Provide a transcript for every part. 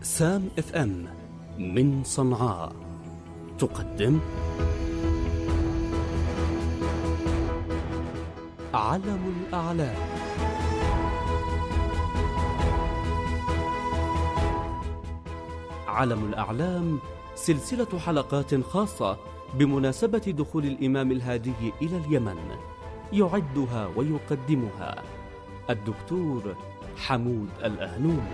سام اف ام من صنعاء تقدم علم الأعلام. علم الأعلام سلسلة حلقات خاصة بمناسبة دخول الإمام الهادي إلى اليمن، يعدها ويقدمها الدكتور حمود الأهنون.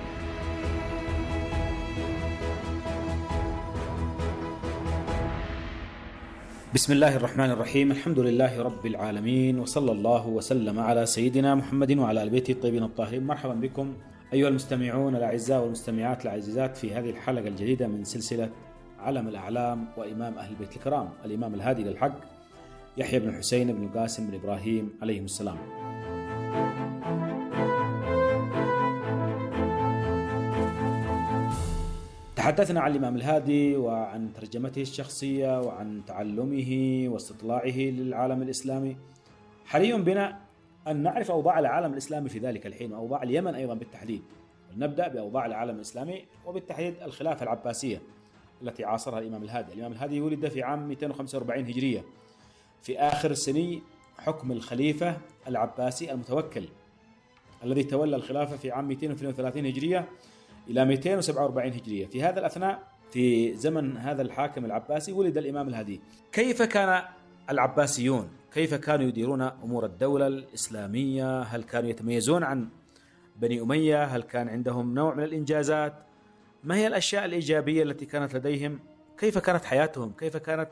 بسم الله الرحمن الرحيم، الحمد لله رب العالمين، وصلى الله وسلم على سيدنا محمد وعلى آل بيته الطيبين الطاهرين. مرحبا بكم أيها المستمعون الأعزاء والمستمعات العزيزات في هذه الحلقة الجديدة من سلسلة علم الأعلام وإمام أهل البيت الكرام، الإمام الهادي للحق يحيى بن الحسين بن القاسم بن إبراهيم عليهم السلام. تحدثنا عن الإمام الهادي وعن ترجمته الشخصية وعن تعلمه واستطلاعه للعالم الإسلامي. حري بنا أن نعرف أوضاع العالم الإسلامي في ذلك الحين وأوضاع اليمن أيضا بالتحديد. ونبدأ بأوضاع العالم الإسلامي وبالتحديد الخلافة العباسية التي عاصرها الإمام الهادي. الإمام الهادي ولد في عام 245 هجرية في آخر سني حكم الخليفة العباسي المتوكل الذي تولى الخلافة في عام 232 هجرية إلى 247 هجرية. في هذا الأثناء في زمن هذا الحاكم العباسي ولد الإمام الهادي. كيف كان العباسيون؟ كيف كانوا يديرون أمور الدولة الإسلامية؟ هل كانوا يتميزون عن بني أمية؟ هل كان عندهم نوع من الإنجازات؟ ما هي الأشياء الإيجابية التي كانت لديهم؟ كيف كانت حياتهم؟ كيف كانت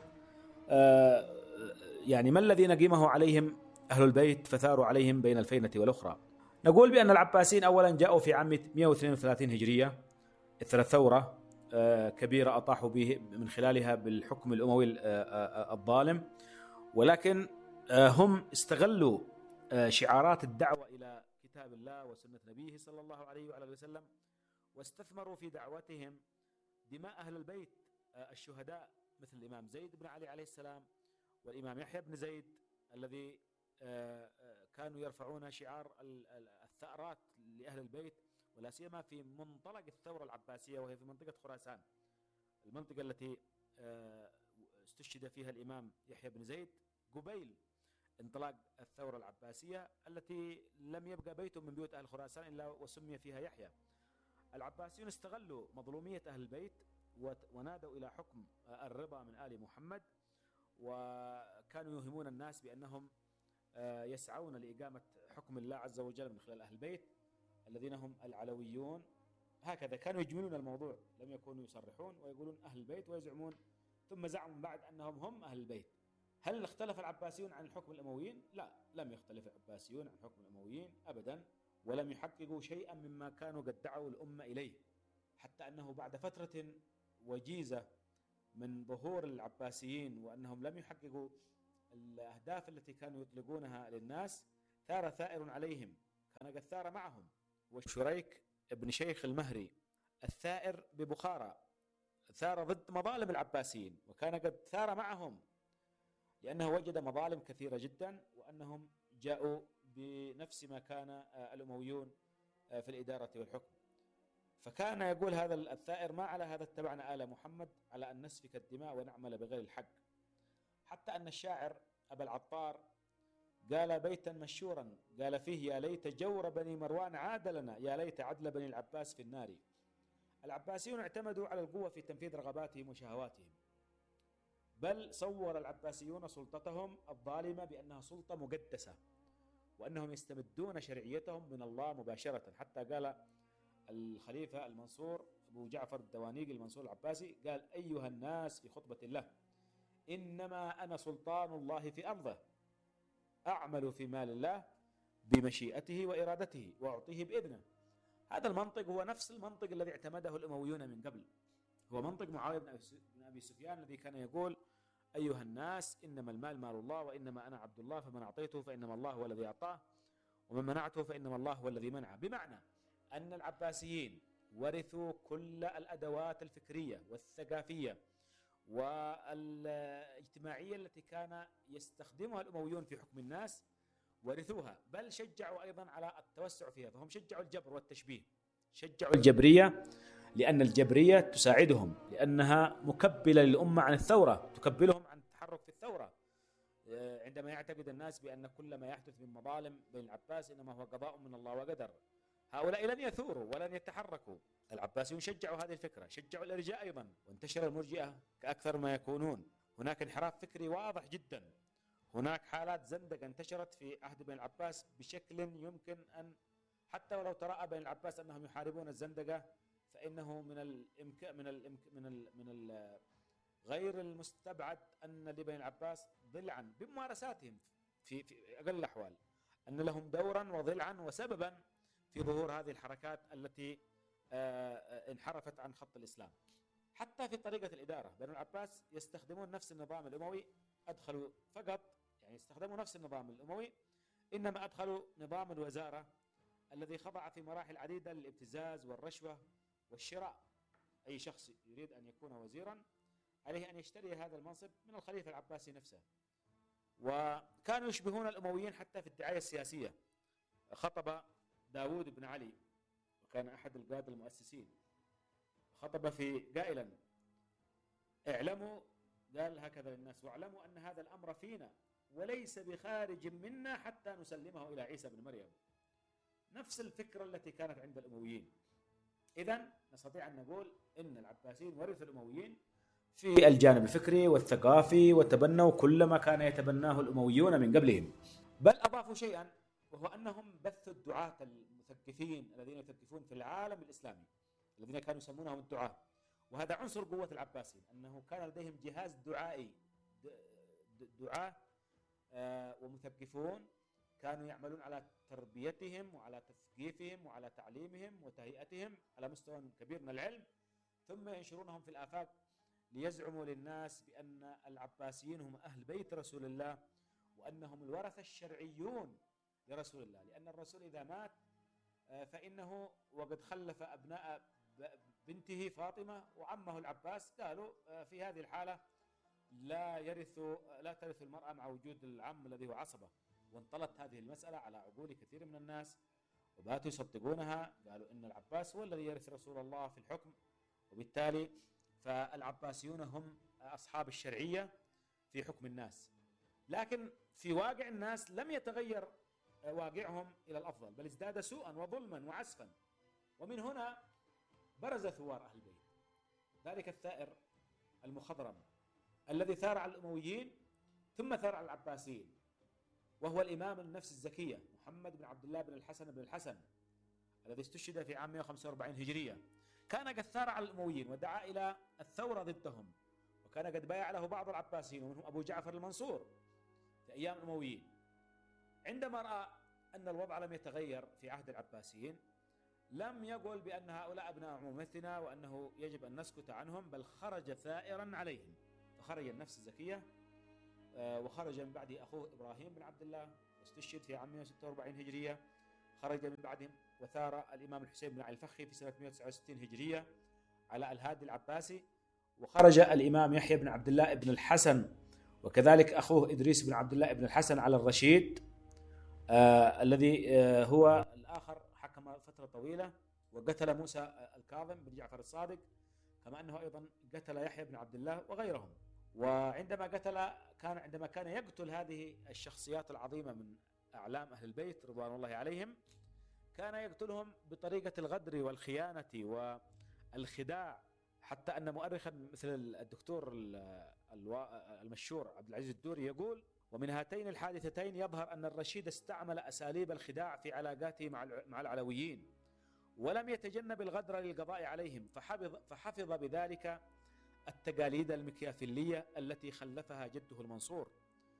ما الذي نقمه عليهم أهل البيت فثاروا عليهم بين الفينة والأخرى؟ نقول بأن العباسيين أولا جاءوا في عام 132 هجرية إثر ثورة كبيرة أطاحوا به من خلالها بالحكم الأموي الظالم، ولكن هم استغلوا شعارات الدعوة إلى كتاب الله وسنة نبيه صلى الله عليه وعلى وسلم، واستثمروا في دعوتهم دماء أهل البيت الشهداء مثل الإمام زيد بن علي عليه السلام والإمام يحيى بن زيد الذي كانوا يرفعون شعار الثأرات لأهل البيت، ولا سيما في منطلق الثورة العباسية وهي في منطقة خراسان، المنطقة التي استشهد فيها الإمام يحيى بن زيد قبيل انطلاق الثورة العباسية التي لم يبقى بيت من بيوت أهل خراسان إلا وسمي فيها يحيى. العباسيون استغلوا مظلومية أهل البيت ونادوا إلى حكم الرضا من آل محمد، وكانوا يوهمون الناس بأنهم يسعون لإقامة حكم الله عز وجل من خلال أهل البيت الذين هم العلويون. هكذا كانوا يجملون الموضوع، لم يكونوا يصرحون ويقولون أهل البيت ويزعمون، ثم زعموا بعد أنهم هم أهل البيت. هل اختلف العباسيون عن الحكم الأمويين؟ لا، لم يختلف العباسيون عن حكم الأمويين أبدا، ولم يحققوا شيئا مما كانوا قد دعوا الأمة إليه، حتى أنه بعد فترة وجيزة من ظهور العباسيين وأنهم لم يحققوا الأهداف التي كانوا يطلقونها للناس، ثار ثائر عليهم كان قد ثار معهم، وشريك ابن شيخ المهري الثائر ببخارى ثار ضد مظالم العباسيين، وكان قد ثار معهم لأنه وجد مظالم كثيرة جدا، وأنهم جاءوا بنفس ما كان الأمويون في الإدارة والحكم. فكان يقول هذا الثائر: ما على هذا اتبعنا آل محمد على أن نسفك الدماء ونعمل بغير الحق. حتى أن الشاعر أبا العطار قال بيتا مشهورا قال فيه: يا ليت جور بني مروان عاد لنا، يا ليت عدل بني العباس في النار. العباسيون اعتمدوا على القوة في تنفيذ رغباتهم وشهواتهم، بل صور العباسيون سلطتهم الظالمة بأنها سلطة مقدسة، وأنهم يستمدون شرعيتهم من الله مباشرة. حتى قال الخليفة المنصور أبو جعفر الدوانيق المنصور العباسي قال: أيها الناس في خطبة الله، إنما أنا سلطان الله في أرضه، أعمل في مال الله بمشيئته وإرادته وأعطيه بإذنه. هذا المنطق هو نفس المنطق الذي اعتمده الأمويون من قبل، هو منطق معاوية بن أبي سفيان الذي كان يقول: أيها الناس إنما المال مال الله، وإنما أنا عبد الله، فمن أعطيته فإنما الله هو الذي أعطاه، ومن منعته فإنما الله هو الذي منعه. بمعنى أن العباسيين ورثوا كل الأدوات الفكرية والثقافية والاجتماعية التي كان يستخدمها الأمويون في حكم الناس، ورثوها، بل شجعوا أيضا على التوسع فيها. فهم شجعوا الجبر والتشبيه، شجعوا الجبرية لأن الجبرية تساعدهم، لأنها مكبلة للأمة عن الثورة، تكبلهم عن التحرك في الثورة. عندما يعتقد الناس بأن كل ما يحدث من مظالم بين العباس إنما هو قضاء من الله وقدر، هؤلاء لن يثوروا ولن يتحركوا. العباسيون شجعوا هذه الفكرة، شجعوا الإرجاء أيضا، وانتشر المرجئة كأكثر ما يكونون. هناك انحراف فكري واضح جدا، هناك حالات زندقة انتشرت في عهد بن العباس بشكل يمكن أن حتى ولو تراءى بين العباس أنهم يحاربون الزندقة، فإنه من غير المستبعد أن لبني العباس ضلعا بممارساتهم في أقل الأحوال، أن لهم دورا وضلعا وسببا في ظهور هذه الحركات التي انحرفت عن خط الإسلام. حتى في طريقة الإدارة بنو العباس يستخدمون نفس النظام الأموي، أدخلوا فقط يعني استخدموا نفس النظام الأموي، إنما أدخلوا نظام الوزارة الذي خضع في مراحل عديدة للابتزاز والرشوة والشراء. أي شخص يريد أن يكون وزيرا عليه أن يشتري هذا المنصب من الخليفة العباسي نفسه. وكانوا يشبهون الأمويين حتى في الدعاية السياسية. خطب داود بن علي وكان أحد القادة المؤسسين، خطب في قائلا: اعلموا، قال هكذا للناس: واعلموا أن هذا الأمر فينا وليس بخارج منا حتى نسلمه إلى عيسى بن مريم. نفس الفكرة التي كانت عند الأمويين. إذن نستطيع أن نقول إن العباسيين ورثوا الأمويين في الجانب الفكري والثقافي، وتبنوا كل ما كان يتبناه الأمويون من قبلهم، بل أضافوا شيئا، وهو أنهم بثوا الدعاة المثقفين الذين يثقفون في العالم الإسلامي، الذين كانوا يسمونهم الدعاة. وهذا عنصر قوة العباسيين، أنه كان لديهم جهاز دعائي، دعاة ومثقفون كانوا يعملون على تربيتهم وعلى تثقيفهم وعلى تعليمهم وتهيئتهم على مستوى كبير من العلم، ثم ينشرونهم في الآفاق ليزعموا للناس بأن العباسيين هم أهل بيت رسول الله، وأنهم الورثة الشرعيون لرسول الله، لأن الرسول إذا مات فإنه وقد خلف أبناء بنته فاطمة وعمه العباس، قالوا في هذه الحالة لا ترث المرأة مع وجود العم الذي هو عصبة. وانطلت هذه المسألة على عقول كثير من الناس وباتوا يصدقونها، قالوا إن العباس هو الذي يرث رسول الله في الحكم، وبالتالي فالعباسيون هم أصحاب الشرعية في حكم الناس. لكن في واقع الناس لم يتغير واقعهم إلى الأفضل، بل ازداد سوءا وظلما وعسفا. ومن هنا برز ثوار أهل البيت، ذلك الثائر المخضرم الذي ثار على الأمويين ثم ثار على العباسيين، وهو الإمام النفس الزكية محمد بن عبد الله بن الحسن بن الحسن الذي استشهد في عام 145 هجرية. كان قد ثار على الأمويين ودعا إلى الثورة ضدهم، وكان قد بايع له بعض العباسيين ومنهم أبو جعفر المنصور في أيام الأمويين. عندما رأى أن الوضع لم يتغير في عهد العباسيين لم يقل بأن هؤلاء أبناء عمومتنا وأنه يجب أن نسكت عنهم، بل خرج ثائرا عليهم. فخرج النفس الزكية، وخرج من بعده أخوه إبراهيم بن عبد الله واستشهد في عام 146 هجرية. خرج من بعدهم وثار الإمام الحسين بن علي الفخي في سنة 169 هجرية على الهادي العباسي. وخرج الإمام يحيى بن عبد الله بن الحسن وكذلك أخوه إدريس بن عبد الله بن الحسن على الرشيد الذي هو الآخر حكم فترة طويلة وقتل موسى الكاظم بن جعفر الصادق، كما أنه أيضا قتل يحيى بن عبد الله وغيرهم. عندما كان يقتل هذه الشخصيات العظيمة من أعلام أهل البيت رضوان الله عليهم، كان يقتلهم بطريقة الغدر والخيانة والخداع، حتى أن مؤرخا مثل الدكتور المشهور عبد العزيز الدوري يقول: ومن هاتين الحادثتين يظهر أن الرشيد استعمل أساليب الخداع في علاقاته مع العلويين، ولم يتجنب الغدر للقضاء عليهم، فحفظ بذلك التقاليد المكيافيلية التي خلفها جده المنصور.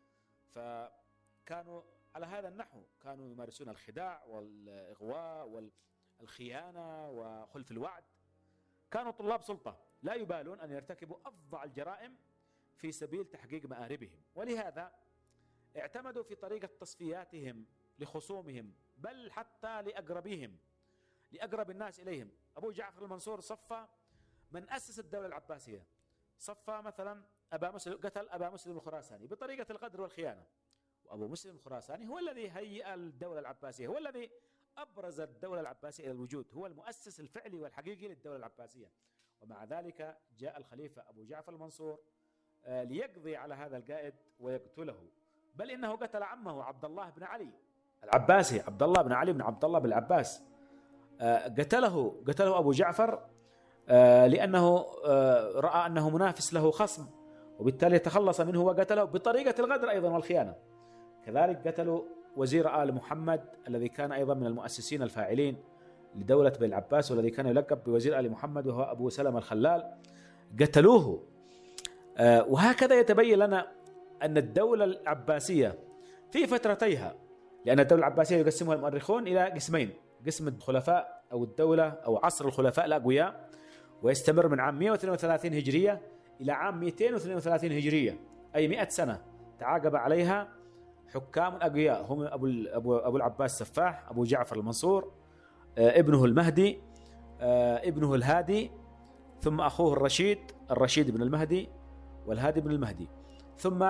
فكانوا على هذا النحو، كانوا يمارسون الخداع والإغواء والخيانة وخلف الوعد. كانوا طلاب سلطة لا يبالون أن يرتكبوا أفظع الجرائم في سبيل تحقيق مآربهم، ولهذا اعتمدوا في طريقة تصفياتهم لخصومهم، بل حتى لأقرب الناس إليهم. أبو جعفر المنصور صفى من أسس الدولة العباسية، صفى مثلا قتل أبا مسلم الخراساني بطريقة الغدر والخيانة، وأبو مسلم الخراساني هو الذي هيئ الدولة العباسية، هو الذي أبرز الدولة العباسية إلى الوجود، هو المؤسس الفعلي والحقيقي للدولة العباسية. ومع ذلك جاء الخليفة أبو جعفر المنصور ليقضي على هذا القائد ويقتله، بل إنه قتل عمه عبد الله بن علي العباسي، عبد الله بن علي بن عبد الله بن العباس. قتله أبو جعفر لأنه رأى أنه منافس له خصم، وبالتالي تخلص منه وقتله بطريقة الغدر أيضا والخيانة. كذلك قتلوا وزير آل محمد الذي كان أيضا من المؤسسين الفاعلين لدولة بني العباس، والذي كان يلقب بوزير آل محمد، وهو أبو سلمة الخلال. قتلوه. وهكذا يتبين لنا أن الدولة العباسية في فترتيها، لأن الدولة العباسية يقسمها المؤرخون إلى قسمين: قسم الخلفاء أو الدولة أو عصر الخلفاء الأقوياء، ويستمر من عام 132 هجرية إلى عام 232 هجرية، أي 100 سنة تعاقب عليها حكام أقوياء، هم أبو العباس سفاح، أبو جعفر المنصور، ابنه المهدي، ابنه الهادي، ثم أخوه الرشيد بن المهدي والهادي بن المهدي، ثم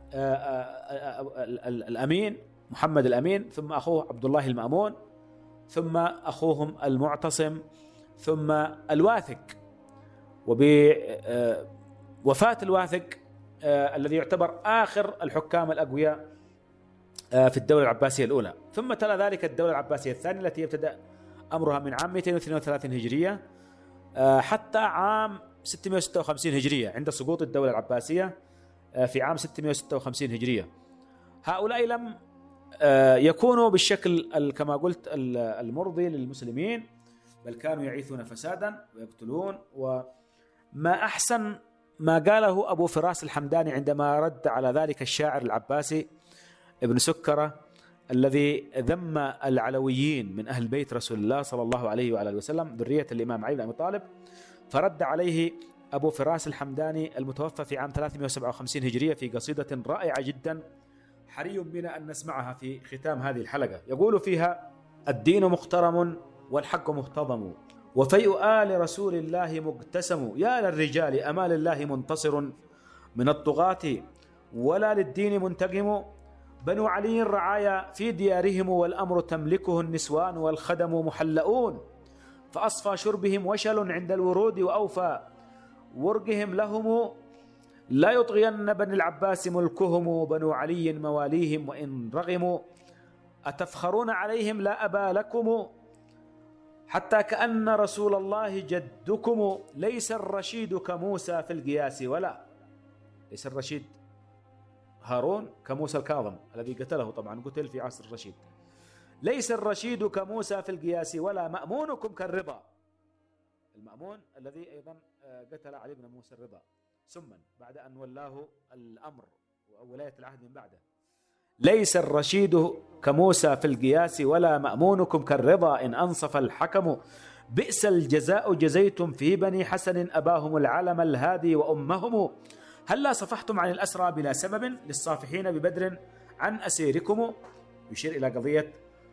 الأمين محمد الأمين، ثم أخوه عبد الله المأمون، ثم أخوهم المعتصم، ثم الواثق. وبوفاة الواثق الذي يعتبر آخر الحكام الأقوياء في الدولة العباسية الأولى، ثم تلا ذلك الدولة العباسية الثانية التي يبتدأ أمرها من عام 232 هجرية حتى عام 656 هجرية عند سقوط الدولة العباسية في عام 656 هجرية. هؤلاء لم يكونوا بالشكل كما قلت المرضي للمسلمين، بل كانوا يعيثون فسادا ويقتلون. وما أحسن ما قاله أبو فراس الحمداني عندما رد على ذلك الشاعر العباسي ابن سكرة الذي ذم العلويين من أهل بيت رسول الله صلى الله عليه وعلى آله وسلم ذرية الإمام علي بن أبي طالب، فرد عليه أبو فراس الحمداني المتوفى في عام 357 هجرية في قصيدة رائعة جدا حري بنا أن نسمعها في ختام هذه الحلقة. يقول فيها: الدين محترم والحق مهتضم، وفيء آل رسول الله مقتسم، يا للرجال أمال الله منتصر، من الطغاة ولا للدين منتقم، بنو علي رعايا في ديارهم، والأمر تملكه النسوان والخدم محلؤون، فأصفى شربهم وشل عند الورود، وأوفى ورقهم لهم، لا يطغين بني العباس ملكهم، بنو علي مواليهم وإن رغموا، أتفخرون عليهم لا أبا لكم، حتى كأن رسول الله جدكم، ليس الرشيد كموسى في القياس ولا، ليس الرشيد هارون كموسى الكاظم الذي قتله، طبعا قتل في عصر الرشيد، ليس الرشيد كموسى في القياس ولا، مأمونكم كالرضا، المأمون الذي أيضا قتل علي بن موسى الرضا سما بعد أن ولاه الأمر وولاية العهد من بعده. ليس الرشيد كموسى في القياس ولا، مأمونكم كالرضا إن أنصف الحكم، بئس الجزاء جزيتم في بني حسن، أباهم العلم الهادي وأمهم، هلا صفحتم عن الأسرى بلا سبب، للصافحين ببدر عن أسيركم. يشير إلى قضية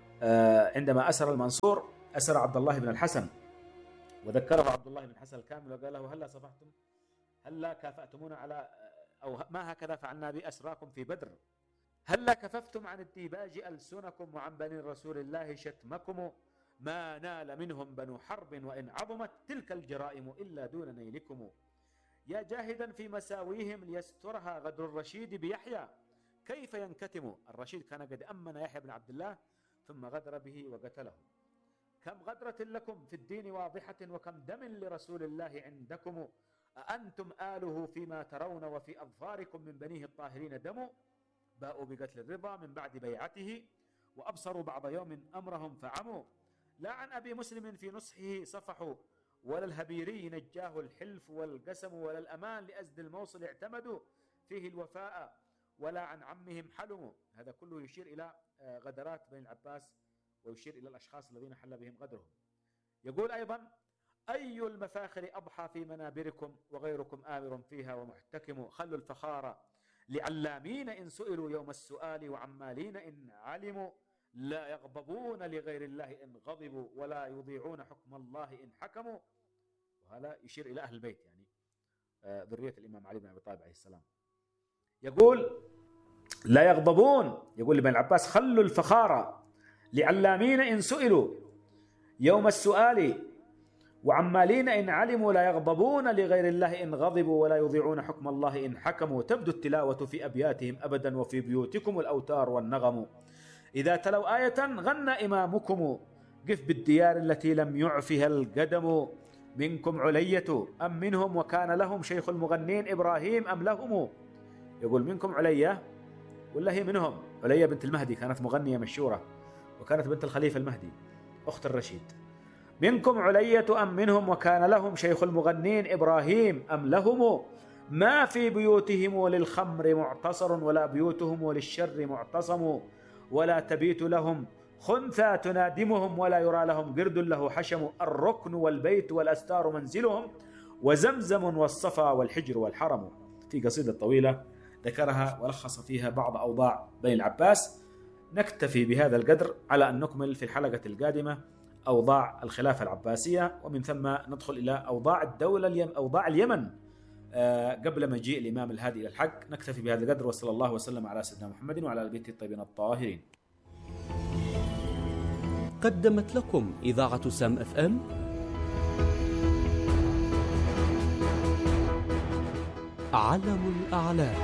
عندما أسر المنصور أسر عبد الله بن الحسن، وذكره عبد الله بن الحسن الكامل وقال له: هلا صفحتم، هلا كافأتمونا على، أو ما هكذا فعلنا بأسراكم في بدر، هلا كففتم عن الديباج ألسنكم، وعن بني رسول الله شتمكم، ما نال منهم بنو حرب، وإن عظمت تلك الجرائم إلا دون نيلكم، يا جاهدا في مساويهم ليسترها غدر الرشيد بيحيى، كيف ينكتم. الرشيد كان قد أمن يحيى بن عبد الله ثم غدر به وقتله. كم غدرة لكم في الدين واضحة، وكم دم لرسول الله عندكم، أأنتم آله فيما ترون، وفي أظفاركم من بنيه الطاهرين دم، باءوا بقتل الرضا من بعد بيعته، وأبصروا بعض يوم أمرهم فعموا، لا عن أبي مسلم في نصحه صفحوا، ولا الهبيري نجاه الحلف والقسم، ولا الأمان لأزد الموصل اعتمدوا فيه الوفاء، ولا عن عمهم حلموا. هذا كله يشير إلى غدرات بني العباس، ويشير إلى الأشخاص الذين حل بهم غدرهم. يقول أيضا: أي المفاخر أضحى في منابركم، وغيركم آمر فيها ومحتكم، خلوا الفخار لعلامين إن سئلوا يوم السؤال، وعمالين إن علموا، لا يغضبون لغير الله إن غضبوا، ولا يضيعون حكم الله إن حكموا. وهذا يشير إلى أهل البيت، يعني ذرية الإمام علي بن أبي طالب عليه السلام. يقول: لا يغضبون، يقول لبن العباس: خلوا الفخار لعلامين إن سئلوا يوم السؤال، وعمالين إن علموا لا يغضبون لغير الله إن غضبوا، ولا يضيعون حكم الله إن حكموا. تبدو التلاوة في أبياتهم أبدا، وفي بيوتكم الأوتار والنغم. إذا تلوا آية غنى إمامكم، قف بالديار التي لم يعفها القدم. منكم علية أم منهم، وكان لهم شيخ المغنين إبراهيم أم لهم. يقول منكم علية ولا هي منهم؟ علية بنت المهدي كانت مغنية مشهورة، وكانت بنت الخليفة المهدي أخت الرشيد. منكم علية أم منهم، وكان لهم شيخ المغنين إبراهيم أم لهم. ما في بيوتهم للخمر معتصر، ولا بيوتهم للشر معتصم. ولا تبيت لهم خنثى تنادمهم، ولا يرى لهم قرد له حشم. الركن والبيت والأستار منزلهم، وزمزم والصفا والحجر والحرم. في قصيدة طويلة ذكرها ولخص فيها بعض أوضاع بني العباس. نكتفي بهذا القدر على أن نكمل في الحلقة القادمة أوضاع الخلافة العباسية، ومن ثم ندخل إلى أوضاع أوضاع اليمن قبل مجيء الإمام الهادي إلى الحق. نكتفي بهذا القدر، وصلى الله وسلم على سيدنا محمد وعلى آل بيته الطيبين الطاهرين. قدمت لكم إذاعة سام FM علم الأعلام.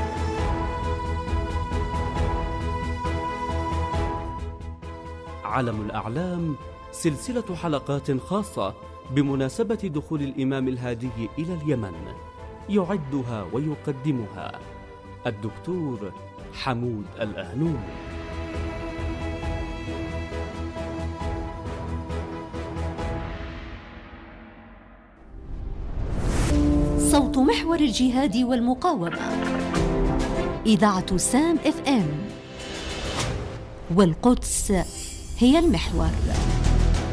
علم الأعلام سلسلة حلقات خاصة بمناسبة دخول الإمام الهادي إلى اليمن، يعدها ويقدمها الدكتور حمود الأهنون. صوت محور الجهاد والمقاومة، إذاعة سام FM، والقدس هي المحور.